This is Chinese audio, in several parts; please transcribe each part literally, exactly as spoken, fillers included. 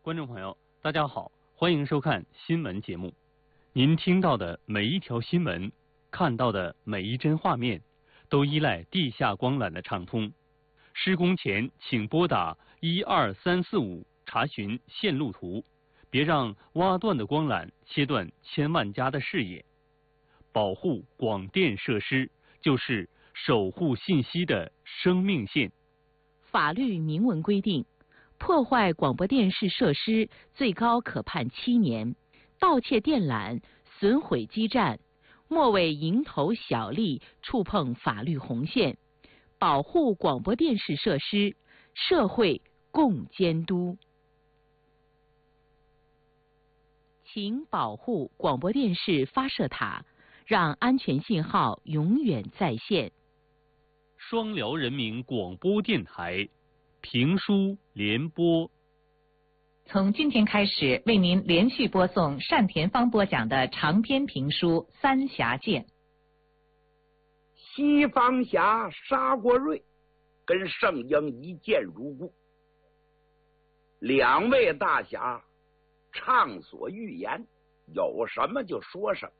观众朋友，大家好，欢迎收看新闻节目。您听到的每一条新闻，看到的每一帧画面，都依赖地下光缆的畅通。施工前，请拨打一二三四五查询线路图，别让挖断的光缆切断千万家的视野。保护广电设施，就是守护信息的生命线。 法律明文规定，破坏广播电视设施最高可判七年，盗窃电缆、损毁基站，莫为蝇头小利触碰法律红线。保护广播电视设施，社会共监督。请保护广播电视发射塔，让安全信号永远在线。 双辽人民广播电台评书联播， 从今天开始为您连续播送单田芳播讲的长篇评书《三峡剑》。 西方侠沙国瑞跟圣婴一见如故，两位大侠畅所欲言，有什么就说什么。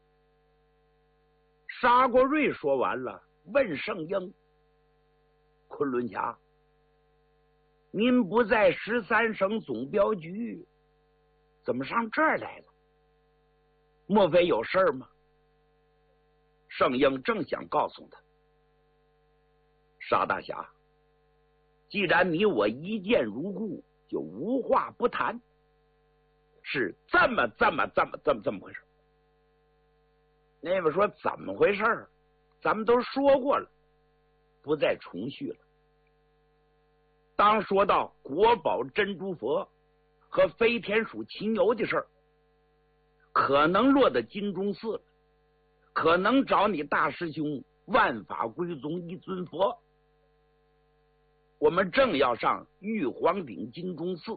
沙国瑞说完了，问圣婴：昆仑侠，您不在十三省总镖局，怎么上这儿来了？莫非有事儿吗？圣婴正想告诉他：沙大侠，既然你我一见如故，就无话不谈，是这么这么这么这么这么回事。那位说怎么回事？咱们都说过了，不再重续了。当说到国宝珍珠佛和飞天鼠秦游的事儿，可能落到金钟寺了，可能找你大师兄万法归宗一尊佛。我们正要上玉皇顶金钟寺，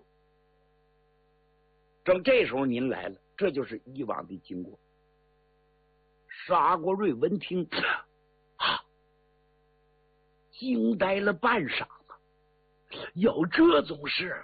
正这时候您来了，这就是以往的经过。沙国瑞闻听啊，惊呆了半晌啊，有这种事？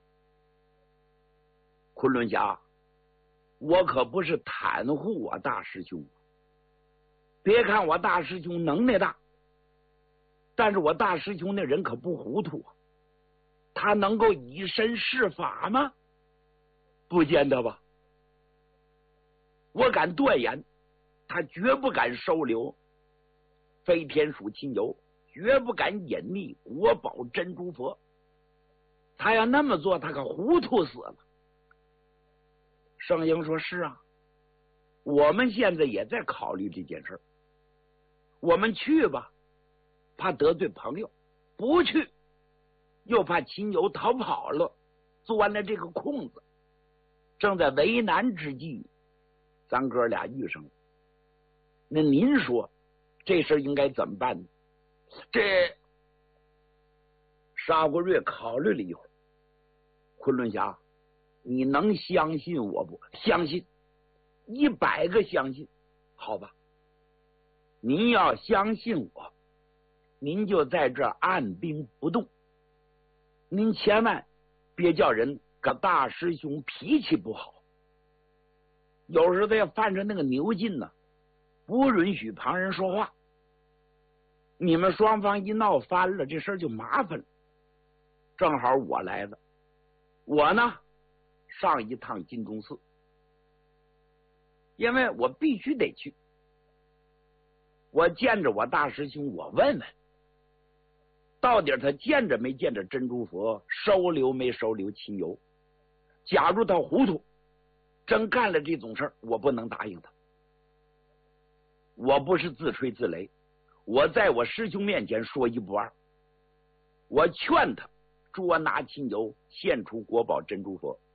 昆仑侠，我可不是袒护我大师兄，别看我大师兄能耐大，但是我大师兄那人可不糊涂啊，他能够以身试法吗？不见得吧。我敢断言，他绝不敢收留飞天鼠秦游，绝不敢隐匿国宝珍珠佛。他要那么做，他可糊涂死了。圣婴说：是啊，我们现在也在考虑这件事儿。我们去吧，怕得罪朋友；不去，又怕秦游逃跑了，钻了这个空子。正在为难之际，咱哥俩遇上了。那您说这事应该怎么办呢？这沙国瑞考虑了一会儿，昆仑侠，你能相信我不？相信，一百个相信。好吧，您要相信我，您就在这按兵不动，您千万别叫人个大师兄脾气不好，有时候他要犯着那个牛劲呢，不允许旁人说话。你们双方一闹翻了，这事儿就麻烦了。正好我来了，我呢上一趟金钟寺，因为我必须得去。我见着我大师兄，我问问到底他见着没见着珍珠佛，收留没收留秦游。假如他糊涂，真干了这种事儿，我不能答应他。我不是自吹自擂，我在我师兄面前说一不二。我劝他捉拿秦游，献出国宝珍珠佛。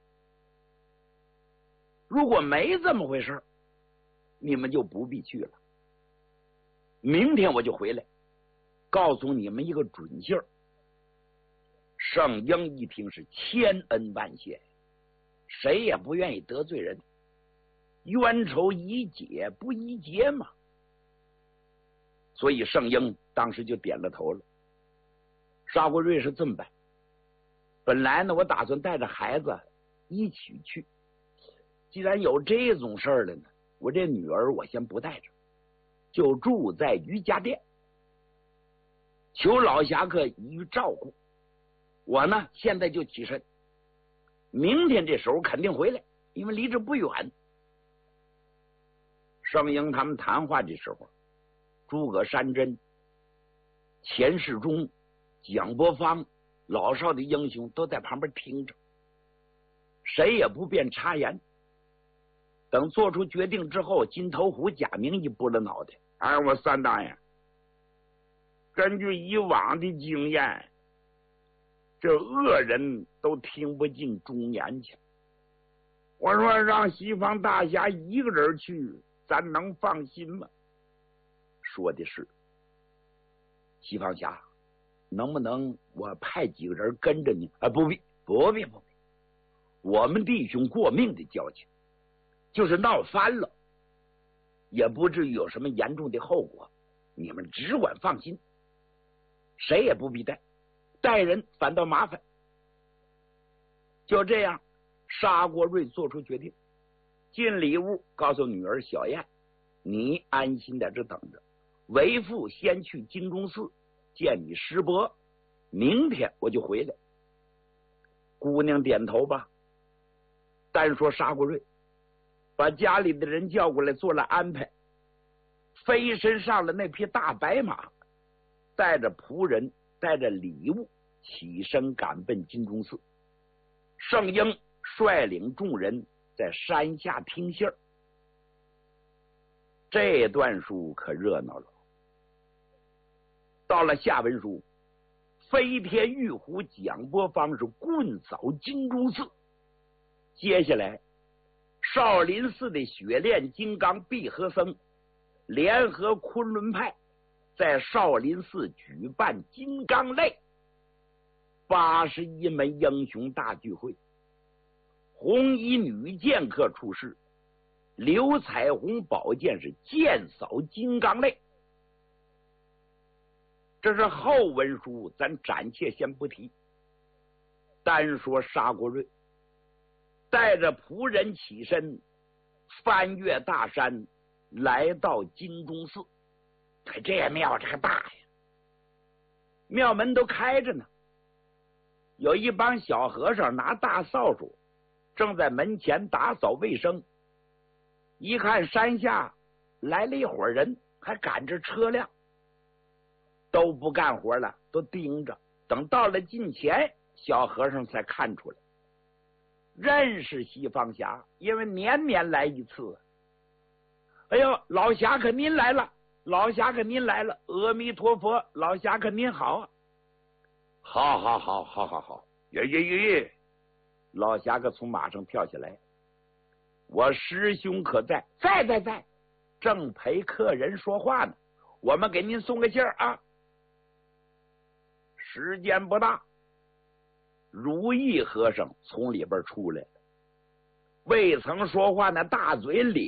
如果没这么回事，你们就不必去了。明天我就回来，告诉你们一个准信儿。圣婴一听是千恩万谢，谁也不愿意得罪人，冤仇宜解不宜结嘛。所以圣婴当时就点了头了。沙国瑞是这么办，本来呢我打算带着孩子一起去。既然有这种事儿了呢，我这女儿我先不带着，就住在瑜伽殿，求老侠客予以照顾。我呢现在就起身，明天这时候肯定回来，因为离这不远。圣英他们谈话的时候，诸葛山珍、钱世忠、蒋伯方、老少的英雄都在旁边听着，谁也不便插言。等做出决定之后，金头虎贾明一拨了脑袋：“哎，我三大爷，根据以往的经验，这恶人都听不进忠言去。我说让西方大侠一个人去，咱能放心吗？”说的是，西方侠，能不能我派几个人跟着你？啊，不必，不必，不必。我们弟兄过命的交情，就是闹翻了，也不至于有什么严重的后果。你们只管放心，谁也不必带，带人反倒麻烦。就这样，沙国瑞做出决定，进里屋告诉女儿小燕：“你安心在这等着，为父先去金钟寺见你师伯，明天我就回来。”姑娘点头吧。单说沙国瑞把家里的人叫过来做了安排，飞身上了那匹大白马，带着仆人带着礼物起身赶奔金钟寺。圣婴率领众人在山下听信儿。这段书可热闹了。到了下文书，飞天玉虎蒋伯方是棍扫金钟寺。接下来，少林寺的雪炼金刚碧和僧联合昆仑派，在少林寺举办金刚类八十一门英雄大聚会。红衣女剑客出世，刘彩虹宝剑是剑扫金刚类。这是后文书，咱暂且先不提。单说沙国瑞带着仆人起身，翻越大山，来到金钟寺。可这庙这个大呀，庙门都开着呢。有一帮小和尚拿大扫帚，正在门前打扫卫生。一看山下来了一伙人，还赶着车辆，都不干活了，都盯着。等到了近前，小和尚才看出来，认识西方侠，因为年年来一次。哎呦，老侠客您来了，老侠客您来了，阿弥陀佛，老侠客您好啊！好好好好好好，耶耶耶！老侠客从马上跳下来，我师兄可在？在在在，正陪客人说话呢，我们给您送个信儿啊。时间不大，如意和尚从里边出来了，未曾说话，那大嘴咧